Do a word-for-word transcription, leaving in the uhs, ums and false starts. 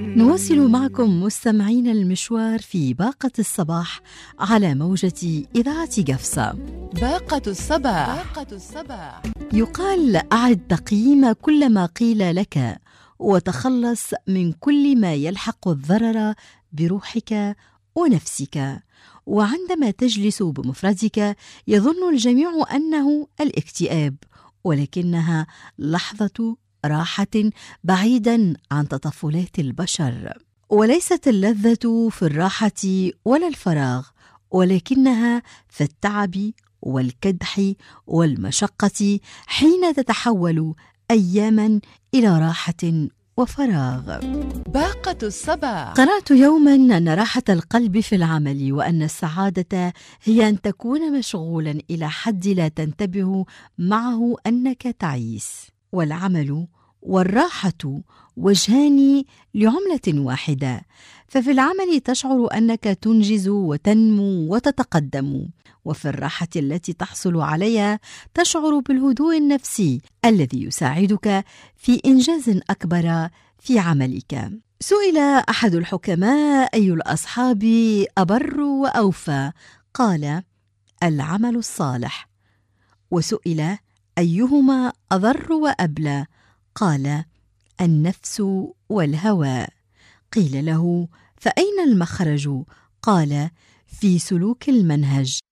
نواصل معكم مستمعين المشوار في باقة الصباح على موجة إذاعة قفصة. باقة الصباح. باقة الصباح. يقال أعد تقييم كل ما قيل لك وتخلص من كل ما يلحق الضرر بروحك ونفسك. وعندما تجلس بمفردك يظن الجميع أنه الاكتئاب، ولكنها لحظة راحة بعيدا عن تطفلات البشر. وليست اللذة في الراحة ولا الفراغ، ولكنها في التعب والكدح والمشقة حين تتحول أياما إلى راحة وفراغ. باقة الصباح. قرأت يوما أن راحة القلب في العمل، وأن السعادة هي أن تكون مشغولا إلى حد لا تنتبه معه أنك تعيس. والعمل والراحة وجهان لعملة واحدة، ففي العمل تشعر أنك تنجز وتنمو وتتقدم، وفي الراحة التي تحصل عليها تشعر بالهدوء النفسي الذي يساعدك في إنجاز أكبر في عملك. سئل أحد الحكماء أي الأصحاب أبر وأوفى؟ قال: العمل الصالح. وسئل أيهما أضر وأبلى؟ قال: النفس والهوى. قيل له: فأين المخرج؟ قال: في سلوك المنهج